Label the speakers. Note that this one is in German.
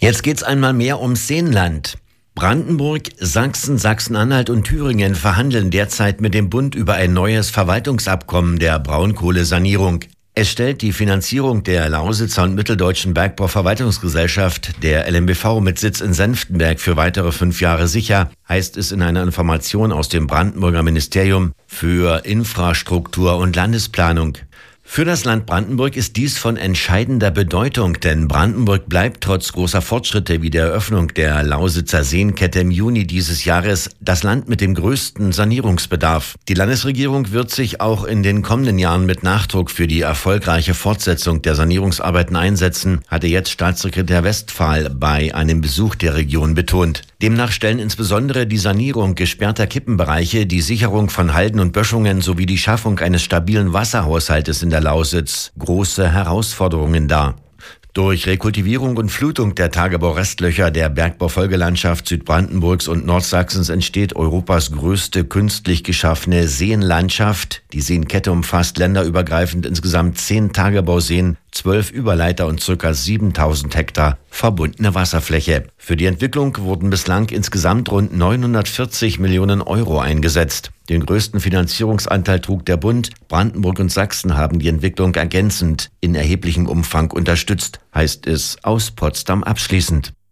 Speaker 1: Jetzt geht's einmal mehr ums Seenland. Brandenburg, Sachsen, Sachsen-Anhalt und Thüringen verhandeln derzeit mit dem Bund über ein neues Verwaltungsabkommen der Braunkohlesanierung. Es stellt die Finanzierung der Lausitzer und Mitteldeutschen Bergbauverwaltungsgesellschaft, der LMBV mit Sitz in Senftenberg, für weitere 5 Jahre sicher, heißt es in einer Information aus dem Brandenburger Ministerium für Infrastruktur und Landesplanung. Für das Land Brandenburg ist dies von entscheidender Bedeutung, denn Brandenburg bleibt trotz großer Fortschritte wie der Eröffnung der Lausitzer Seenkette im Juni dieses Jahres das Land mit dem größten Sanierungsbedarf. Die Landesregierung wird sich auch in den kommenden Jahren mit Nachdruck für die erfolgreiche Fortsetzung der Sanierungsarbeiten einsetzen, hatte jetzt Staatssekretär Westphal bei einem Besuch der Region betont. Demnach stellen insbesondere die Sanierung gesperrter Kippenbereiche, die Sicherung von Halden und Böschungen sowie die Schaffung eines stabilen Wasserhaushaltes in der Lausitz große Herausforderungen dar. Durch Rekultivierung und Flutung der Tagebaurestlöcher der Bergbaufolgelandschaft Südbrandenburgs und Nordsachsens entsteht Europas größte künstlich geschaffene Seenlandschaft. Die Seenkette umfasst länderübergreifend insgesamt 10 Tagebauseen, 12 Überleiter und ca. 7.000 Hektar verbundene Wasserfläche. Für die Entwicklung wurden bislang insgesamt rund 940 Millionen Euro eingesetzt. Den größten Finanzierungsanteil trug der Bund. Brandenburg und Sachsen haben die Entwicklung ergänzend in erheblichem Umfang unterstützt, heißt es aus Potsdam abschließend.